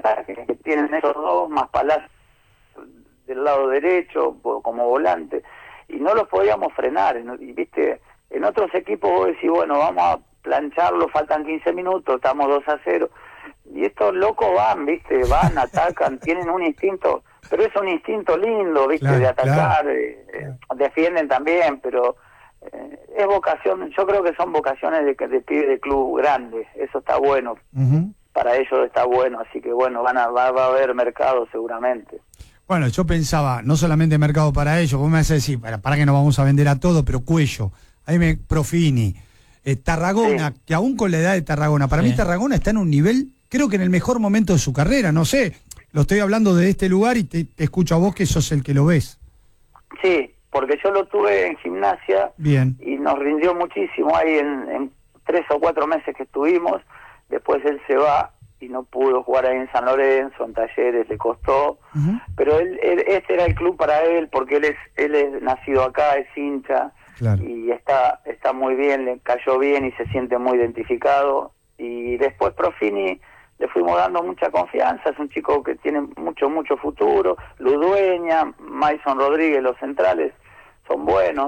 ataque que tienen esos dos, más Palacio del lado derecho como volante, y no los podíamos frenar. Y viste, en otros equipos vos decís, bueno, vamos a plancharlo, faltan 15 minutos, estamos 2-0, y estos locos van, viste, van, atacan, tienen un instinto, pero es un instinto lindo, viste, claro, de atacar, claro. defienden también, pero es vocación, yo creo que son vocaciones de pibes de club grandes, eso está bueno, para ellos está bueno, así que bueno, va a haber mercado seguramente. Bueno, yo pensaba, no solamente mercado para ellos, vos me vas a decir, para que no vamos a vender a todo, pero Cuello, ahí Profini, Tarragona, sí, que aún con la edad de Tarragona, para mí Tarragona está en un nivel, creo que en el mejor momento de su carrera, no sé, lo estoy hablando de este lugar y te escucho a vos que sos el que lo ves. Sí, porque yo lo tuve en Gimnasia. Bien. Y nos rindió muchísimo ahí en 3 o 4 meses que estuvimos. Después él se va y no pudo jugar ahí en San Lorenzo, en Talleres, le costó. Pero este era el club para él, porque él es nacido acá, es hincha, claro, y está muy bien, le cayó bien y se siente muy identificado. Y después Profini le fuimos dando mucha confianza, es un chico que tiene mucho futuro. Ludueña, Mason Rodríguez, los centrales son buenos,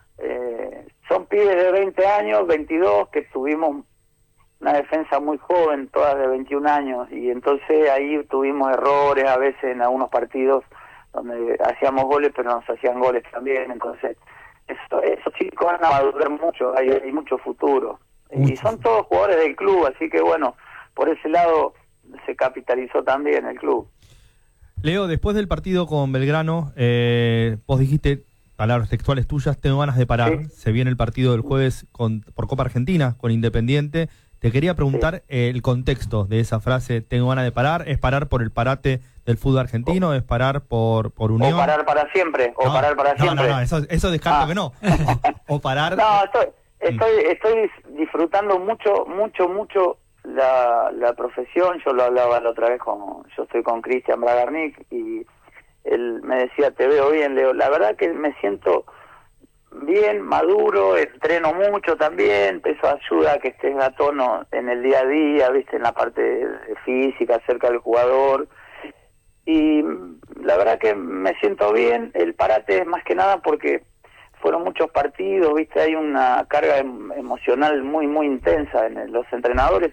son pibes de 20 años, 22, que tuvimos una defensa muy joven, todas de 21 años, y entonces ahí tuvimos errores a veces en algunos partidos donde hacíamos goles, pero nos hacían goles también. Entonces esos chicos van a madurar mucho, hay mucho futuro, y son todos jugadores del club, así que bueno, por ese lado se capitalizó también el club. Leo, después del partido con Belgrano, vos dijiste, palabras textuales tuyas, tengo ganas de parar. Sí. Se viene el partido del jueves por Copa Argentina con Independiente. Te quería preguntar el contexto de esa frase, tengo ganas de parar. ¿Es parar por el parate del fútbol argentino? ¿Es parar por Unión? O parar para siempre, o parar para siempre. No, eso descarto que no. O parar... No, estoy disfrutando mucho la profesión. Yo lo hablaba la otra vez yo estoy con Cristian Bragarnik, y él me decía, te veo bien, Leo. La verdad que me siento bien, maduro, entreno mucho también, eso ayuda a que estés a tono en el día a día, viste, en la parte física, cerca del jugador, y la verdad que me siento bien. El parate es más que nada porque fueron muchos partidos, viste, hay una carga emocional muy intensa en los entrenadores.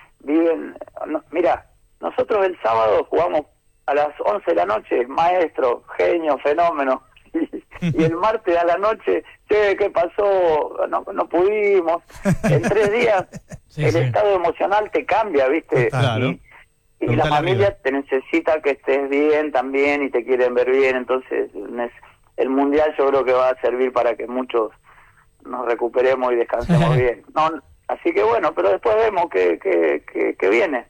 Mira, nosotros el sábado jugamos a las 11 de la noche, maestro, genio, fenómeno, y el martes a la noche, ¿qué pasó? No pudimos. En 3 días el estado emocional te cambia, ¿viste? Claro. Y la familia te necesita que estés bien también y te quieren ver bien, entonces el Mundial yo creo que va a servir para que muchos nos recuperemos y descansemos bien. Así que bueno, pero después vemos que viene.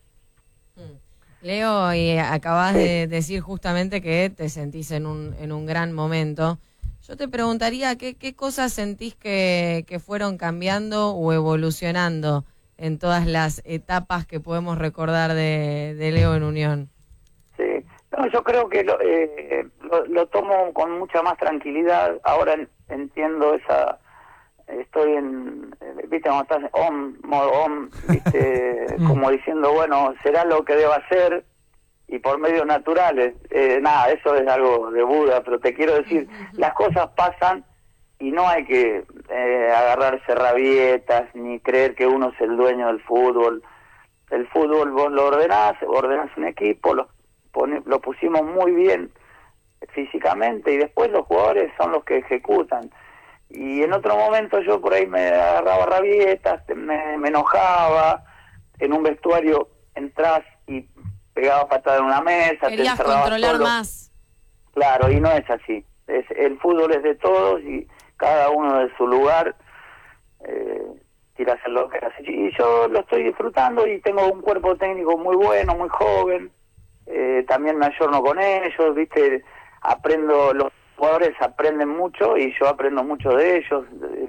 Leo, y acabás de decir justamente que te sentís en un gran momento. Yo te preguntaría, ¿qué cosas sentís que fueron cambiando o evolucionando en todas las etapas que podemos recordar de Leo en Unión? Sí, no, yo creo que lo tomo con mucha más tranquilidad. Ahora entiendo estoy viste, cuando estás modo viste, como diciendo, bueno, será lo que deba hacer, y por medios naturales, nada, eso es algo de Buda, pero te quiero decir, las cosas pasan y no hay que agarrarse rabietas, ni creer que uno es el dueño del fútbol. El fútbol vos lo ordenás un equipo, lo pusimos muy bien físicamente, y después los jugadores son los que ejecutan. Y en otro momento yo por ahí me agarraba rabietas, me enojaba, en un vestuario entras y pegaba patada en una mesa, querías te encerrabas controlar solo. más. Claro, y no es así. El fútbol es de todos y cada uno de su lugar quiere hacer lo que hace. Y yo lo estoy disfrutando y tengo un cuerpo técnico muy bueno, muy joven. También me ayorno con ellos, viste, los jugadores aprenden mucho y yo aprendo mucho de ellos.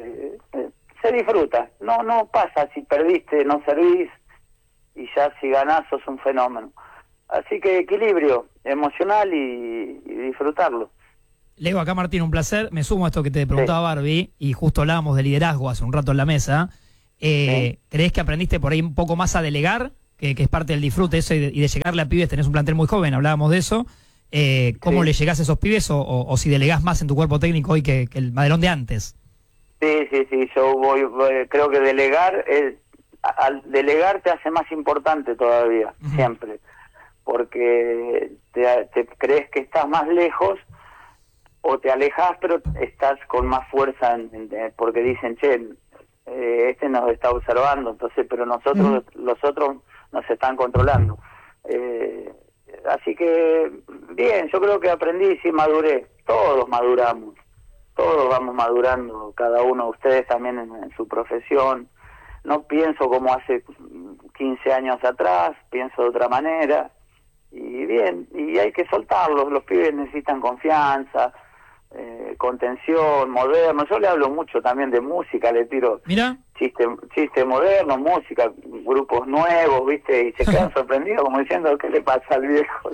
Se disfruta, no pasa si perdiste, no servís, y ya si ganás sos un fenómeno. Así que equilibrio emocional y disfrutarlo. Leo, acá Martín, un placer. Me sumo a esto que te preguntaba Barbie, y justo hablábamos de liderazgo hace un rato en la mesa. ¿Creés que aprendiste por ahí un poco más a delegar? que es parte del disfrute eso y de llegarle a pibes, tenés un plantel muy joven, hablábamos de eso. ¿Cómo le llegás a esos pibes o si delegás más en tu cuerpo técnico hoy que el Madelón de antes? Sí, yo creo que al delegar te hace más importante todavía, siempre, porque te crees que estás más lejos o te alejas, pero estás con más fuerza, porque dicen, che, este nos está observando, entonces, pero los otros nos están controlando. Así que, bien, yo creo que aprendí, sí maduré, todos maduramos, todos vamos madurando, cada uno de ustedes también en su profesión. No pienso como hace 15 años atrás, pienso de otra manera, y bien, y hay que soltarlos, los pibes necesitan confianza, contención, moderno. Yo le hablo mucho también de música, le tiro chiste moderno, música, grupos nuevos, ¿viste? Y se quedan sorprendidos como diciendo, ¿qué le pasa al viejo?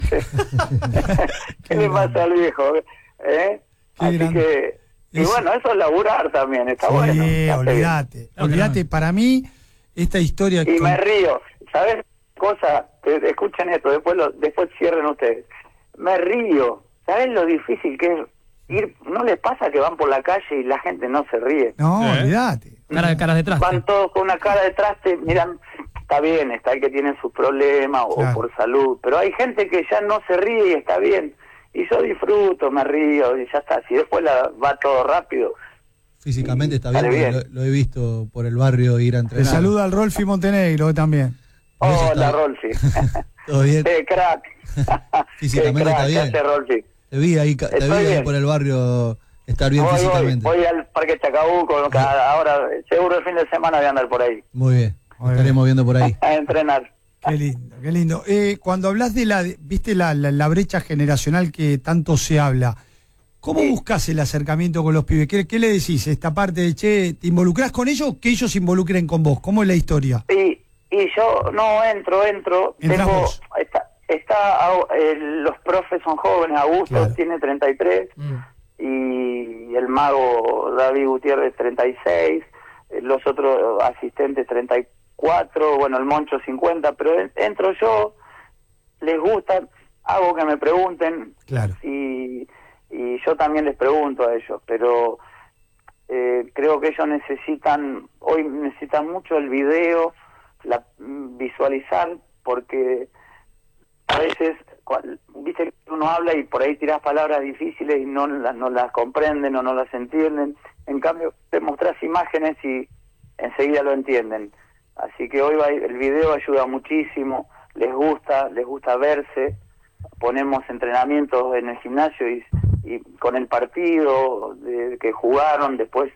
¿Qué le pasa al viejo? Así que, y bueno, eso es laburar también, está bueno. Olvídate, para mí, esta historia... Y me río, ¿sabes? Escuchen esto, después cierren ustedes. Me río, ¿saben lo difícil que es? ¿No les pasa que van por la calle y la gente no se ríe? No, olvídate. Caras detrás. Van todos con una cara detrás, te miran, está bien, está el que tiene sus problemas o por salud, pero hay gente que ya no se ríe y está bien. Y yo disfruto, me río y ya está. Si después va todo rápido. Físicamente está bien. Lo he visto por el barrio ir a entrenar. Te saluda al Rolfi Montenegro también. Hola, Rolfi. ¿Todo bien? Crack. Físicamente está bien. Rolfi. Te vi ahí por el barrio estar bien físicamente. Voy al Parque Chacabuco, ahora seguro el fin de semana voy a andar por ahí. Muy bien, estaremos viendo por ahí. A entrenar. Qué lindo. Cuando hablas de viste la brecha generacional que tanto se habla, ¿cómo buscas el acercamiento con los pibes? ¿Qué le decís? Esta parte de, che, ¿te involucrás con ellos o que ellos se involucren con vos? ¿Cómo es la historia? Y yo no entro. Los profes son jóvenes, Augusto tiene 33 y el mago David Gutiérrez 36, los otros asistentes 34, bueno, el Moncho 50, pero entro yo, les gusta, hago que me pregunten y yo también les pregunto a ellos, pero creo que ellos hoy necesitan mucho el video, visualizar, porque a veces, viste que uno habla y por ahí tirás palabras difíciles y no las comprenden o no las entienden. En cambio, te mostrás imágenes y enseguida lo entienden. Así que hoy el video ayuda muchísimo, les gusta verse. Ponemos entrenamientos en el gimnasio y con el partido que jugaron, después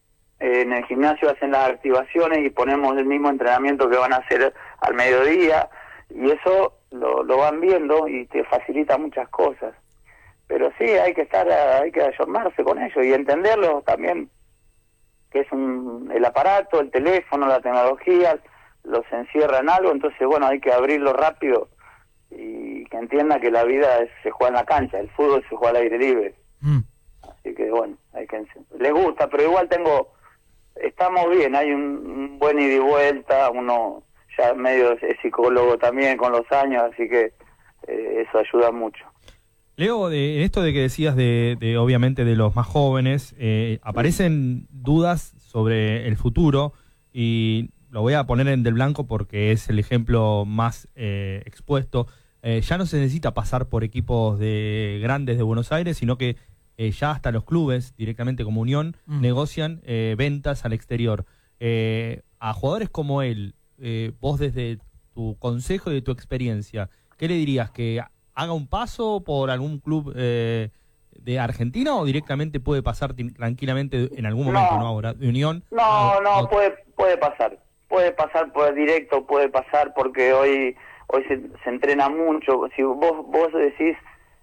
en el gimnasio hacen las activaciones y ponemos el mismo entrenamiento que van a hacer al mediodía, y eso lo van viendo y te facilita muchas cosas. Pero sí, hay que ayornarse con ellos y entenderlo también, que es el aparato, el teléfono, la tecnología, los encierra en algo, entonces bueno, hay que abrirlo rápido y que entienda que la vida se juega en la cancha, el fútbol se juega al aire libre. Así que bueno, les gusta, pero igual estamos bien, hay un buen ida y vuelta, uno ya medio es psicólogo también con los años, así que eso ayuda mucho. Leo, en esto de que decías de obviamente de los más jóvenes, aparecen dudas sobre el futuro y lo voy a poner en del blanco porque es el ejemplo más expuesto. Ya no se necesita pasar por equipos grandes de Buenos Aires, sino que ya hasta los clubes, directamente como Unión, negocian ventas al exterior. A jugadores como él, vos desde tu consejo y de tu experiencia, ¿qué le dirías? ¿Que haga un paso por algún club de Argentina o directamente puede pasar tranquilamente en algún momento, no ahora, de Unión? Puede pasar por directo, puede pasar porque hoy se entrena mucho. Si vos decís,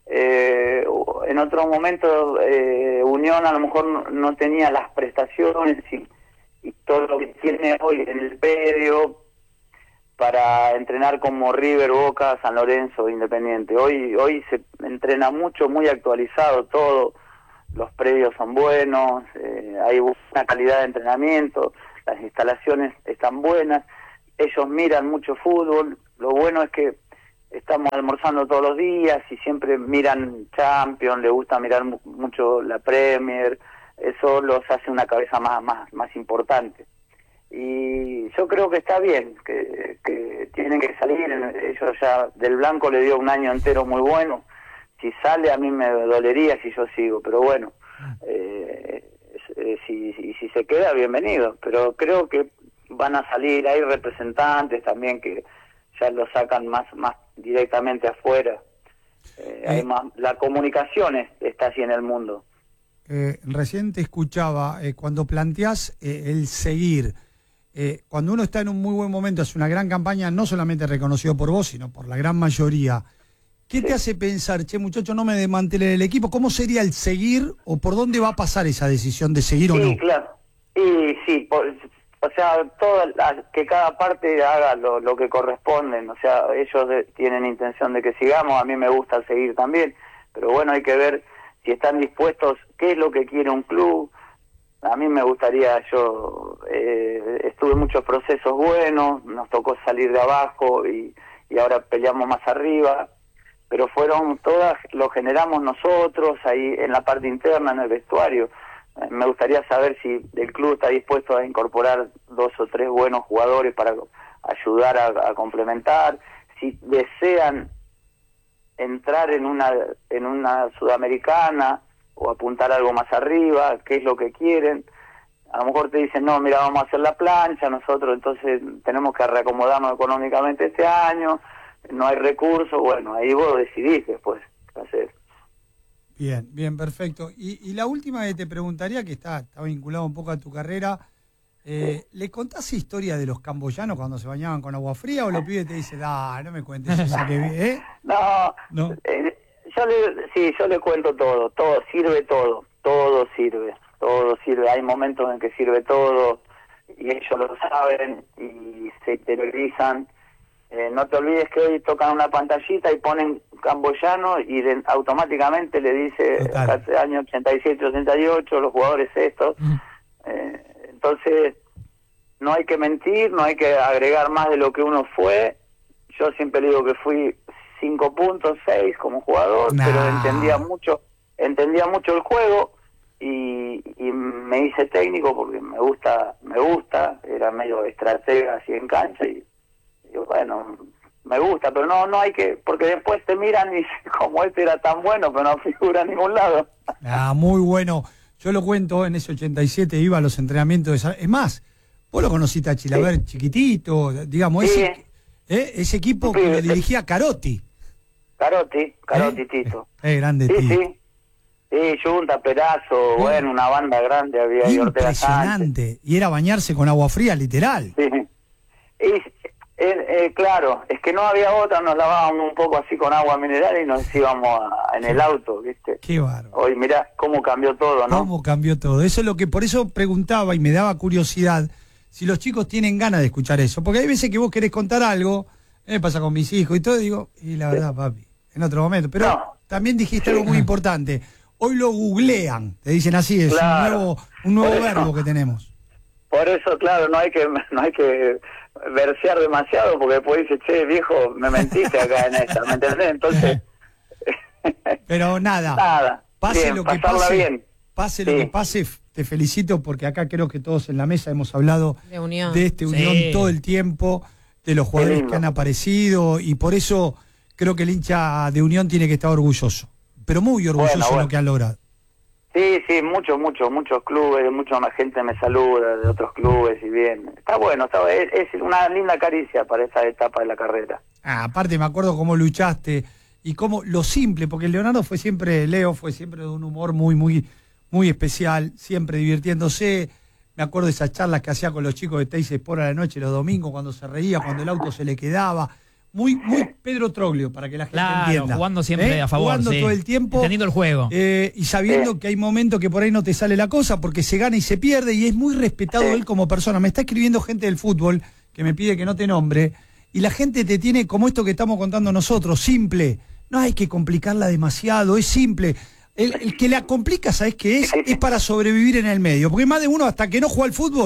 en otro momento Unión a lo mejor no tenía las prestaciones y todo lo que tiene hoy en el predio para entrenar como River, Boca, San Lorenzo, Independiente. Hoy se entrena mucho, muy actualizado todo, los predios son buenos, hay una calidad de entrenamiento, las instalaciones están buenas, ellos miran mucho fútbol, lo bueno es que estamos almorzando todos los días y siempre miran Champions, les gusta mirar mucho la Premier, eso los hace una cabeza más importante. Y yo creo que está bien, que tienen que salir, ellos ya, Del Blanco le dio un año entero muy bueno, si sale a mí me dolería si yo sigo, pero bueno, si se queda, bienvenido, pero creo que van a salir, hay representantes también que ya lo sacan más directamente afuera, hay más, la comunicación está así en el mundo. Recién te escuchaba, cuando planteás el seguir, cuando uno está en un muy buen momento, hace una gran campaña, no solamente reconocido por vos, sino por la gran mayoría, ¿qué te hace pensar, che, muchacho, no me desmantelen el equipo? ¿Cómo sería el seguir o por dónde va a pasar esa decisión de seguir o no? Sí, claro. Y sí, o sea, que cada parte haga lo que corresponden. O sea, ellos tienen intención de que sigamos, a mí me gusta seguir también, pero bueno, hay que ver si están dispuestos, qué es lo que quiere un club. A mí me gustaría, estuve en muchos procesos buenos, nos tocó salir de abajo y ahora peleamos más arriba, pero fueron todas, lo generamos nosotros ahí en la parte interna, en el vestuario. Me gustaría saber si el club está dispuesto a incorporar 2 o 3 buenos jugadores para ayudar a complementar, si desean entrar en una sudamericana o apuntar algo más arriba, qué es lo que quieren. A lo mejor te dicen, no, mira, vamos a hacer la plancha, nosotros entonces tenemos que reacomodarnos económicamente este año, no hay recursos, bueno, ahí vos decidís después qué hacer. Bien, perfecto. Y la última que te preguntaría, que está vinculado un poco a tu carrera, ¿le contás historia de los camboyanos cuando se bañaban con agua fría o los pibes te dicen, no me cuentes esa que vi, No. Yo le cuento todo sirve, todo sirve, hay momentos en que sirve todo y ellos lo saben y se interiorizan. No te olvides que hoy tocan una pantallita y ponen camboyano y automáticamente le dice año 87, 88, los jugadores estos. Entonces no hay que mentir, no hay que agregar más de lo que uno fue. Yo siempre digo que fui 5 puntos, 6 como jugador, pero entendía mucho el juego y me hice técnico porque me gusta, era medio estratega así en cancha y bueno, me gusta, pero no hay que, porque después te miran y como este era tan bueno, pero no figura en ningún lado. Muy bueno. Yo lo cuento, en ese 87 iba a los entrenamientos es más, vos lo conociste a Chilaver chiquitito, digamos, ese equipo que lo dirigía Carotti. Carotti, Tito. Grande Tito. Sí, Junta, Perazo, bueno, una banda grande había. Impresionante. Y era bañarse con agua fría, literal. Sí. Claro, es que no había otra, nos lavábamos un poco así con agua mineral y nos íbamos en el auto, ¿viste? Qué bárbaro. Hoy mirá cómo cambió todo, ¿no? Cómo cambió todo. Eso es lo que, por eso preguntaba y me daba curiosidad si los chicos tienen ganas de escuchar eso. Porque hay veces que vos querés contar algo, me pasa con mis hijos y todo, digo, y la verdad, papi, en otro momento. Pero también dijiste algo muy importante. Hoy lo googlean, te dicen así, es un nuevo verbo que tenemos. Por eso, claro, no hay que versear demasiado, porque después dice, che, viejo, me mentiste acá en esta, ¿me entendés? Entonces... Pero nada, pase bien, lo que pase, bien. Pase lo que pase, te felicito, porque acá creo que todos en la mesa hemos hablado de Unión todo el tiempo, de los jugadores que han aparecido, y por eso creo que el hincha de Unión tiene que estar orgulloso, pero muy orgulloso de lo que han logrado. Sí, muchos clubes, mucha más gente me saluda de otros clubes y bien. Está bueno, es una linda caricia para esa etapa de la carrera. Aparte me acuerdo cómo luchaste y cómo lo simple, porque Leo fue siempre de un humor muy especial, siempre divirtiéndose. Me acuerdo de esas charlas que hacía con los chicos de Teis Sport a la noche, los domingos, cuando se reía, cuando el auto se le quedaba. Muy Pedro Troglio, para que la gente entienda. Jugando siempre a favor. Jugando todo el tiempo. Entendiendo el juego. Y sabiendo que hay momentos que por ahí no te sale la cosa, porque se gana y se pierde, y es muy respetado él como persona. Me está escribiendo gente del fútbol que me pide que no te nombre, y la gente te tiene como esto que estamos contando nosotros, simple. No hay que complicarla demasiado, es simple. El que la complica, ¿sabes qué es? Es para sobrevivir en el medio. Porque más de uno, hasta que no juega al fútbol,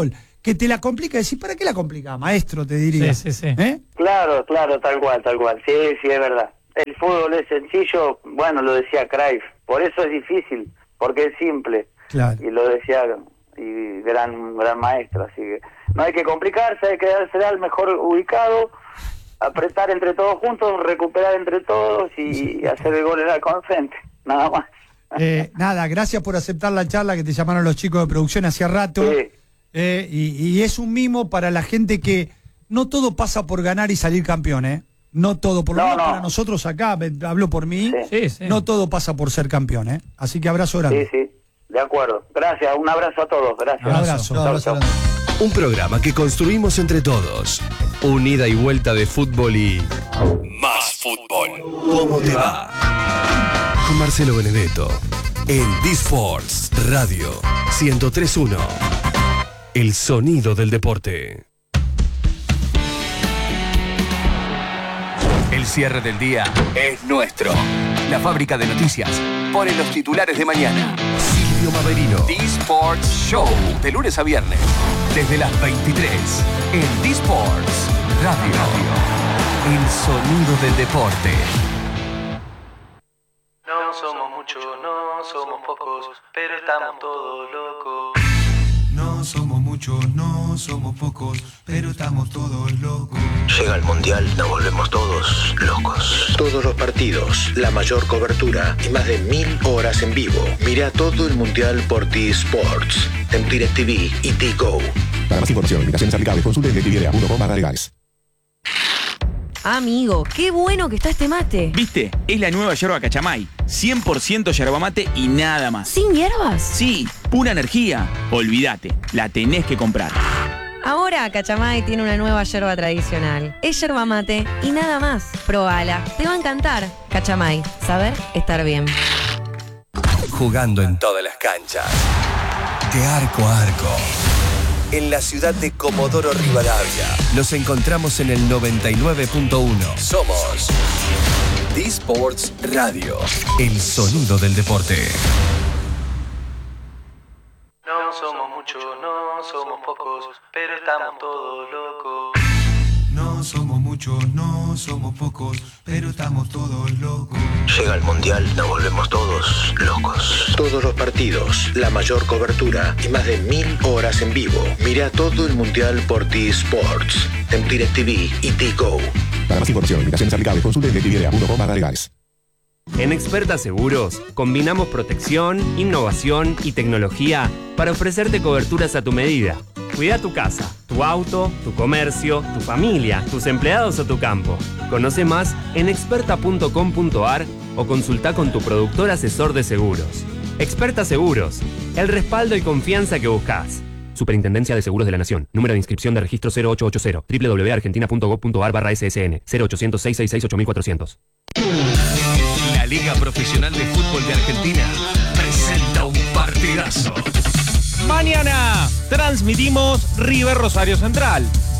que te la complica, decir, ¿para qué la complica, maestro? Te diría. Sí. Claro, tal cual. Sí, es verdad. El fútbol es sencillo, bueno, lo decía Cruyff, por eso es difícil, porque es simple. Claro. Y lo decía y gran maestro, así que no hay que complicarse, hay que darse al mejor ubicado, apretar entre todos juntos, recuperar entre todos y hacer el gol en el frente, nada más. Nada, gracias por aceptar la charla, que te llamaron los chicos de producción hacía rato. Sí. Y es un mimo para la gente que no todo pasa por ganar y salir campeón, ¿eh? No todo, por lo menos para nosotros acá, hablo por mí, Sí. no todo pasa por ser campeón, ¿eh? Así que abrazo grande. Sí, de acuerdo. Gracias, un abrazo a todos, gracias. Un abrazo. Chau. Un programa que construimos entre todos. Un ida y vuelta de fútbol y más fútbol. ¿Cómo te va? Con Marcelo Benedetto en D-Sports Radio 103.1. El sonido del deporte. El cierre del día es nuestro. La fábrica de noticias pone los titulares de mañana. Silvio Maverino. D-Sports Show. De lunes a viernes. Desde las 23. En D-Sports Radio. El sonido del deporte. No somos muchos, no somos pocos, pero estamos todos locos. No somos muchos, no somos pocos, pero estamos todos locos. Llega el Mundial, nos volvemos todos locos. Todos los partidos, la mayor cobertura y más de 1000 horas en vivo. Mira todo el Mundial por T-Sports, en DirecTV y T-Go. Para más información, invitaciones aplicables, consulte en DirecTV.com/legales. Amigo, qué bueno que está este mate. ¿Viste? Es la nueva yerba Cachamay. 100% yerba mate y nada más. ¿Sin hierbas? Sí, pura energía. Olvídate, la tenés que comprar. Ahora Cachamay tiene una nueva yerba tradicional. Es yerba mate y nada más. Probala, te va a encantar. Cachamay, saber estar bien. Jugando en todas las canchas. De arco a arco. En la ciudad de Comodoro Rivadavia. Nos encontramos en el 99.1. Somos D-Sports Radio. El sonido del deporte. No somos muchos, no somos pocos, pero estamos todos locos. No somos muchos, no somos pocos, pero estamos todos locos. Llega el Mundial, nos volvemos todos locos. Todos los partidos, la mayor cobertura y más de 1000 horas en vivo. Mira todo el Mundial por T-Sports, en DirecTV y T-Go. Para más información, invitaciones aplicables, consulte en DirecTV.com/legales. En Experta Seguros, combinamos protección, innovación y tecnología para ofrecerte coberturas a tu medida. Cuida tu casa, tu auto, tu comercio, tu familia, tus empleados o tu campo. Conoce más en experta.com.ar o consulta con tu productor asesor de seguros. Experta Seguros, el respaldo y confianza que buscas. Superintendencia de Seguros de la Nación. Número de inscripción de registro 0880. www.argentina.gov.ar/ssn. 0800 666 8400. La Liga Profesional de Fútbol de Argentina presenta un partidazo. Mañana transmitimos River Rosario Central.